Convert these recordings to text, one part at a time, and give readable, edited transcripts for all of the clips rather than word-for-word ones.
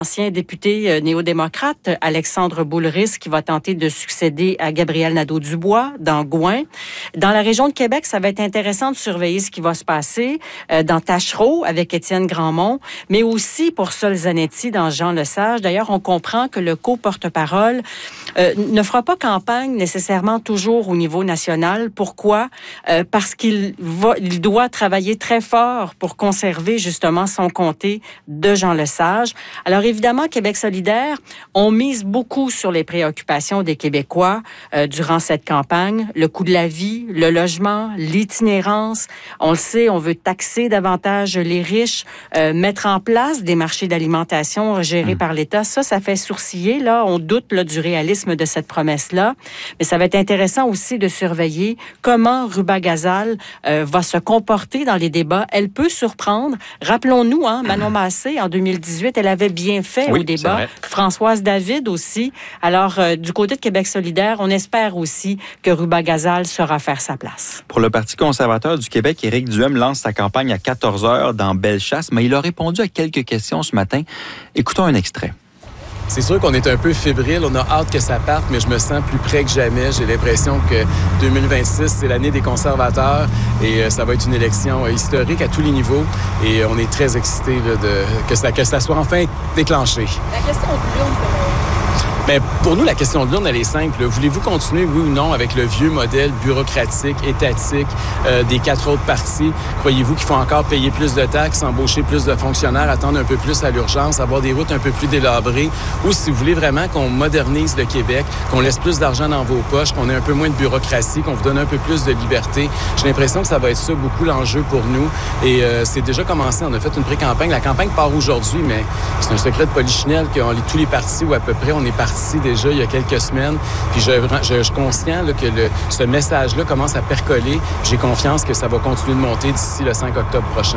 Ancien député néo-démocrate, Alexandre Boulris, qui va tenter de succéder à Gabriel Nadeau-Dubois dans Gouin. Dans la région de Québec, ça va être intéressant de surveiller ce qui va se passer dans Tachereau avec Étienne Grandmont, mais aussi pour Sol Zanetti dans Jean Lesage. D'ailleurs, on comprend que le co-porte-parole ne fera pas campagne nécessairement toujours au niveau national. Pourquoi? Parce qu'il doit travailler très fort pour conserver justement son comté de Jean Lesage. Alors évidemment, Québec solidaire, on mise beaucoup sur les préoccupations des Québécois durant cette campagne. Le coût de la vie, le logement, l'itinérance. On le sait, on veut taxer davantage les riches, mettre en place des marchés d'alimentation gérés par l'État. Ça fait sourciller. Là, on doute là, du réalisme de cette promesse-là. Mais ça va être intéressant aussi de surveiller comment Ruba Gazal va se comporter dans les débats. Elle peut surprendre. Rappelons-nous, Manon Massé, en 2018, elle avait bien fait au débat. Françoise David aussi. Alors, du côté de Québec solidaire, on espère aussi que Ruba Gazal saura faire sa place. Pour le Parti conservateur du Québec, Éric Duhem lance sa campagne à 14h dans Bellechasse, mais il a répondu à quelques questions ce matin. Écoutons un extrait. C'est sûr qu'on est un peu fébrile, on a hâte que ça parte, mais je me sens plus près que jamais. J'ai l'impression que 2026, c'est l'année des conservateurs et ça va être une élection historique à tous les niveaux. Et on est très excités que ça soit enfin déclenché. La question de l'urne, Bien, pour nous, la question de l'urne, elle est simple. Voulez-vous continuer, oui ou non, avec le vieux modèle bureaucratique, étatique des 4 autres partis? Croyez-vous qu'il faut encore payer plus de taxes, embaucher plus de fonctionnaires, attendre un peu plus à l'urgence, avoir des routes un peu plus délabrées? Ou si vous voulez vraiment qu'on modernise le Québec, qu'on laisse plus d'argent dans vos poches, qu'on ait un peu moins de bureaucratie, qu'on vous donne un peu plus de liberté, j'ai l'impression que ça va être ça beaucoup l'enjeu pour nous. Et c'est déjà commencé. On a fait une pré-campagne. La campagne part aujourd'hui, mais c'est un secret de polichinelle que tous les partis, ou à peu près, on est partis déjà il y a quelques semaines. Puis je suis conscient là, que ce message-là commence à percoler. J'ai confiance que ça va continuer de monter d'ici le 5 octobre prochain.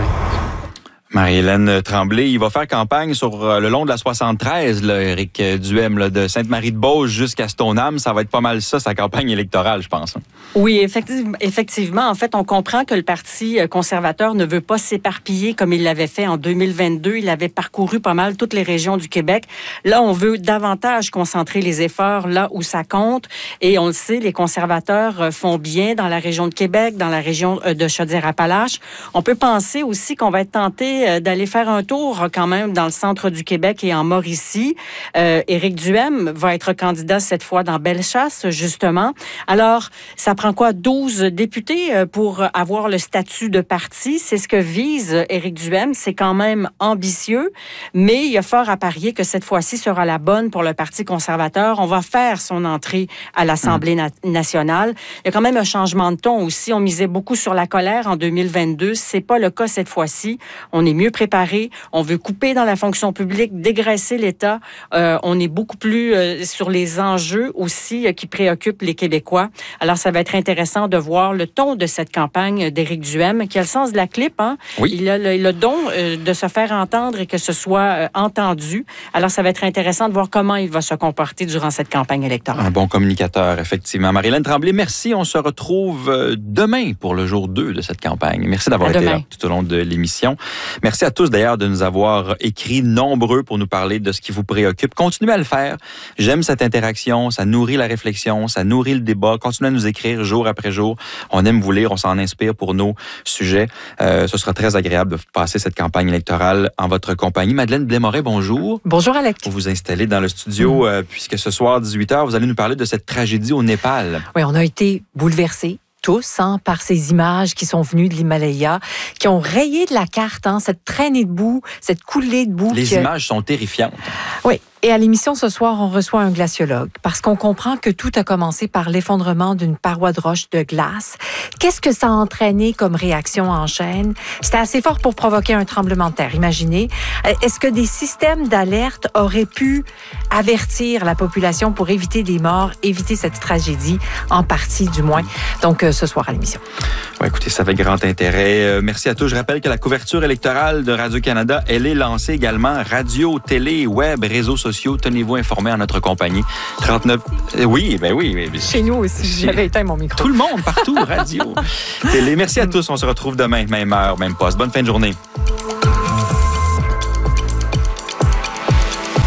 Marie-Hélène Tremblay, il va faire campagne sur le long de la 73, là, Éric Duhem, là, de Sainte-Marie-de-Beauce jusqu'à Stoneham. Ça va être pas mal ça, sa campagne électorale, je pense. Oui, effectivement. En fait, on comprend que le Parti conservateur ne veut pas s'éparpiller comme il l'avait fait en 2022. Il avait parcouru pas mal toutes les régions du Québec. Là, on veut davantage concentrer les efforts là où ça compte. Et on le sait, les conservateurs font bien dans la région de Québec, dans la région de Chaudière-Appalaches. On peut penser aussi qu'on va être tenté d'aller faire un tour quand même dans le centre du Québec et en Mauricie. Éric Duhem va être candidat cette fois dans Bellechasse, justement. Alors, ça prend quoi? 12 députés pour avoir le statut de parti. C'est ce que vise Éric Duhem. C'est quand même ambitieux, mais il y a fort à parier que cette fois-ci sera la bonne pour le Parti conservateur. On va faire son entrée à l'Assemblée nationale. Il y a quand même un changement de ton aussi. On misait beaucoup sur la colère en 2022. C'est pas le cas cette fois-ci. On est mieux préparé. On veut couper dans la fonction publique, dégraisser l'État. On est beaucoup plus sur les enjeux aussi qui préoccupent les Québécois. Alors, ça va être intéressant de voir le ton de cette campagne d'Éric Duhem, qui a le sens de la clip. Oui. Il a le don de se faire entendre et que ce soit entendu. Alors, ça va être intéressant de voir comment il va se comporter durant cette campagne électorale. Un bon communicateur, effectivement. Marie-Hélène Tremblay, merci. On se retrouve demain pour le jour 2 de cette campagne. Merci d'avoir été là tout au long de l'émission. Merci à tous d'ailleurs de nous avoir écrit nombreux pour nous parler de ce qui vous préoccupe. Continuez à le faire. J'aime cette interaction. Ça nourrit la réflexion, ça nourrit le débat. Continuez à nous écrire jour après jour. On aime vous lire, on s'en inspire pour nos sujets. Ce sera très agréable de passer cette campagne électorale en votre compagnie. Madeleine Blais-Moret, bonjour. Bonjour Alex. Vous vous installez dans le studio puisque ce soir, 18h, vous allez nous parler de cette tragédie au Népal. Oui, on a été bouleversés. Tous, par ces images qui sont venues de l'Himalaya, qui ont rayé de la carte, cette traînée de boue, cette coulée de boue. Les images sont terrifiantes. Oui. Et à l'émission ce soir, on reçoit un glaciologue parce qu'on comprend que tout a commencé par l'effondrement d'une paroi de roche de glace. Qu'est-ce que ça a entraîné comme réaction en chaîne? C'était assez fort pour provoquer un tremblement de terre, imaginez. Est-ce que des systèmes d'alerte auraient pu avertir la population pour éviter des morts, éviter cette tragédie, en partie du moins? Donc, ce soir à l'émission. Ouais, écoutez, ça fait grand intérêt. Merci à tous. Je rappelle que la couverture électorale de Radio-Canada, elle est lancée également. Radio, télé, web, réseaux sociaux. Tenez-vous informés en notre compagnie. 39... Oui, ben oui. Chez nous aussi, j'avais éteint mon micro. Tout le monde, partout, radio, télé. Merci à tous. On se retrouve demain, même heure, même poste. Bonne fin de journée.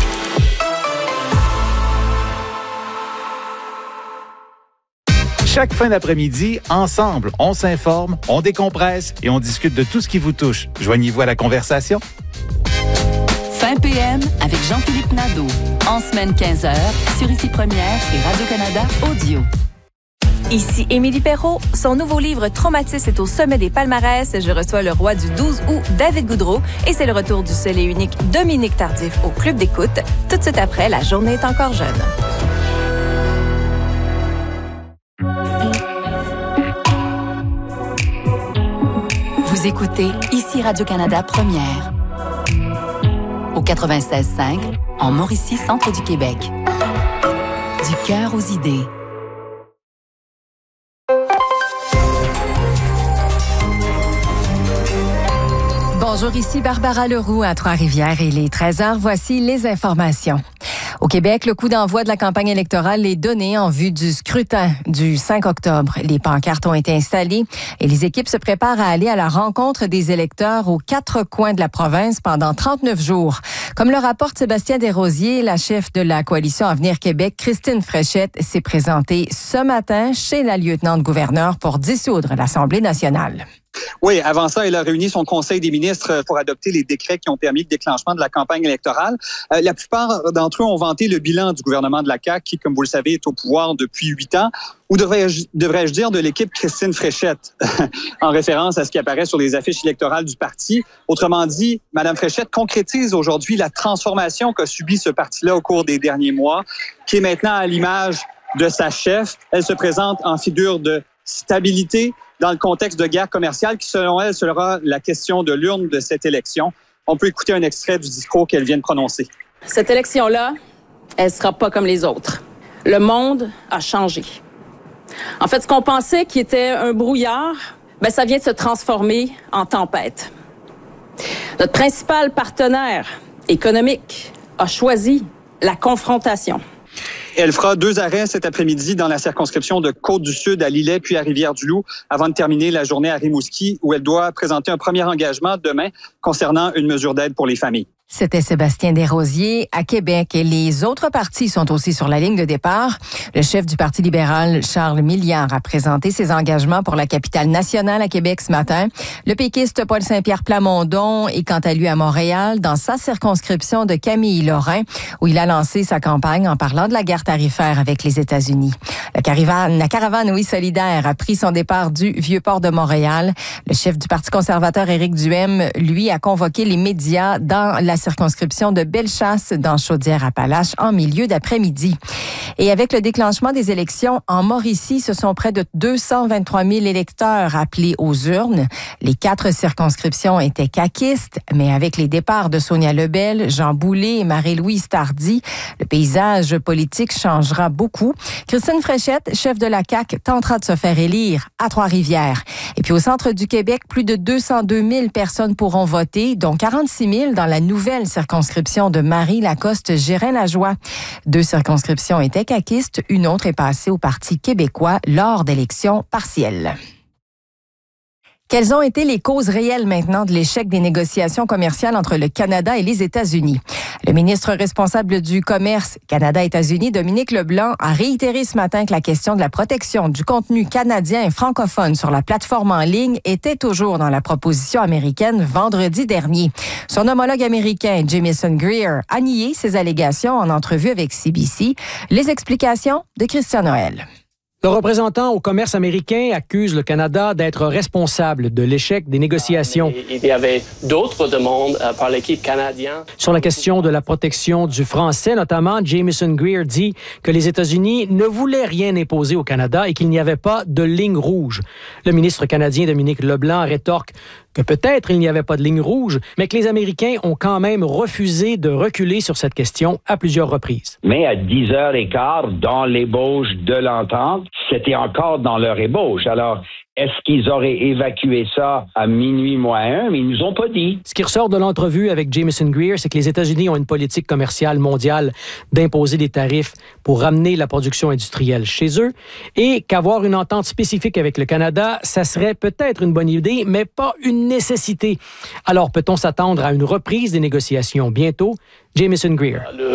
Chaque fin d'après-midi, ensemble, on s'informe, on décompresse et on discute de tout ce qui vous touche. Joignez-vous à la conversation. Fin PM avec Jean-Philippe Nadeau. En semaine 15h, sur Ici Première et Radio-Canada Audio. Ici Émilie Perrault. Son nouveau livre Traumatisme est au sommet des palmarès. Je reçois le roi du 12 août, David Goudreau. Et c'est le retour du seul et unique Dominique Tardif au Club d'écoute. Tout de suite après, La journée est encore jeune. Vous écoutez Ici Radio-Canada Première. Au 96.5, en Mauricie, centre du Québec. Du cœur aux idées. Bonjour, ici Barbara Leroux à Trois-Rivières. Il est 13h. Voici les informations. Au Québec, le coup d'envoi de la campagne électorale est donné en vue du scrutin du 5 octobre. Les pancartes ont été installées et les équipes se préparent à aller à la rencontre des électeurs aux 4 coins de la province pendant 39 jours. Comme le rapporte Sébastien Desrosiers, la chef de la coalition Avenir Québec, Christine Fréchette, s'est présentée ce matin chez la lieutenant-gouverneur pour dissoudre l'Assemblée nationale. Oui, avant ça, elle a réuni son conseil des ministres pour adopter les décrets qui ont permis le déclenchement de la campagne électorale. La plupart d'entre eux ont vanté le bilan du gouvernement de la CAQ qui, comme vous le savez, est au pouvoir depuis 8 ans. Ou devrais-je dire de l'équipe Christine Fréchette, en référence à ce qui apparaît sur les affiches électorales du parti. Autrement dit, Mme Fréchette concrétise aujourd'hui la transformation qu'a subie ce parti-là au cours des derniers mois, qui est maintenant à l'image de sa chef. Elle se présente en figure de stabilité dans le contexte de guerre commerciale qui, selon elle, sera la question de l'urne de cette élection. On peut écouter un extrait du discours qu'elle vient de prononcer. Cette élection-là, elle ne sera pas comme les autres. Le monde a changé. En fait, ce qu'on pensait qui était un brouillard, ça vient de se transformer en tempête. Notre principal partenaire économique a choisi la confrontation. Elle fera 2 arrêts cet après-midi dans la circonscription de Côte-du-Sud à Lillet puis à Rivière-du-Loup avant de terminer la journée à Rimouski où elle doit présenter un premier engagement demain concernant une mesure d'aide pour les familles. C'était Sébastien Desrosiers à Québec et les autres partis sont aussi sur la ligne de départ. Le chef du Parti libéral, Charles Milliard, a présenté ses engagements pour la capitale nationale à Québec ce matin. Le péquiste Paul Saint-Pierre Plamondon est quant à lui à Montréal dans sa circonscription de Camille-Lorrain où il a lancé sa campagne en parlant de la guerre tarifaire avec les États-Unis. La caravane solidaire a pris son départ du Vieux-Port de Montréal. Le chef du Parti conservateur, Éric Duhaime, lui, a convoqué les médias dans la circonscription de Bellechasse dans Chaudière-Appalaches en milieu d'après-midi. Et avec le déclenchement des élections en Mauricie, ce sont près de 223 000 électeurs appelés aux urnes. Les 4 circonscriptions étaient caquistes, mais avec les départs de Sonia Lebel, Jean Boulet et Marie-Louise Tardy, le paysage politique changera beaucoup. Christine Fréchette, chef de la CAQ, tentera de se faire élire à Trois-Rivières. Et puis au centre du Québec, plus de 202 000 personnes pourront voter, dont 46 000 dans la nouvelle circonscription de Marie-Lacoste-Gérin-Lajoie. 2 circonscriptions étaient caquistes, une autre est passée au Parti québécois lors d'élections partielles. Quelles ont été les causes réelles maintenant de l'échec des négociations commerciales entre le Canada et les États-Unis? Le ministre responsable du commerce Canada-États-Unis, Dominique Leblanc, a réitéré ce matin que la question de la protection du contenu canadien et francophone sur la plateforme en ligne était toujours dans la proposition américaine vendredi dernier. Son homologue américain, Jamieson Greer, a nié ces allégations en entrevue avec CBC. Les explications de Christian Noël. Le représentant au commerce américain accuse le Canada d'être responsable de l'échec des négociations. Il y avait d'autres demandes par l'équipe canadienne. Sur la question de la protection du français, notamment, Jamieson Greer dit que les États-Unis ne voulaient rien imposer au Canada et qu'il n'y avait pas de ligne rouge. Le ministre canadien Dominique Leblanc rétorque que peut-être il n'y avait pas de ligne rouge, mais que les Américains ont quand même refusé de reculer sur cette question à plusieurs reprises. Mais à 10h15, dans l'ébauche de l'entente, c'était encore dans leur ébauche. Alors, est-ce qu'ils auraient évacué ça à minuit -1? Mais ils nous ont pas dit. Ce qui ressort de l'entrevue avec Jamieson Greer, c'est que les États-Unis ont une politique commerciale mondiale d'imposer des tarifs pour ramener la production industrielle chez eux et qu'avoir une entente spécifique avec le Canada, ça serait peut-être une bonne idée, mais pas une nécessité. Alors, peut-on s'attendre à une reprise des négociations bientôt? Jamieson Greer.